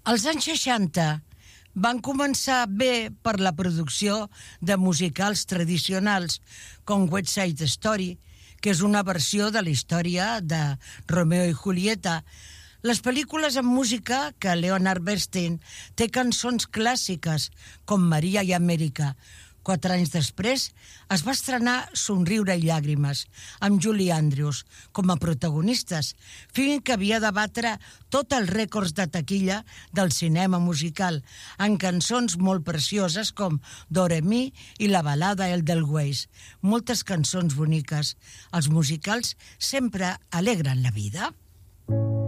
Els anys 60 van començar bé per la producció de musicals tradicionals, com West Side Story, que és una versió de la història de Romeo i Julieta. Les pel·lícules amb música que Leonard Bernstein té cançons clàssiques, com Maria i Amèrica. 4 anys després es va estrenar Somriure i llàgrimes, amb Julie Andrews com a protagonistes, film que havia de batre tots els rècords de taquilla del cinema musical, amb cançons molt precioses com Do-Re-Mi i la balada Edelweiss. Moltes cançons boniques. Els musicals sempre alegren la vida.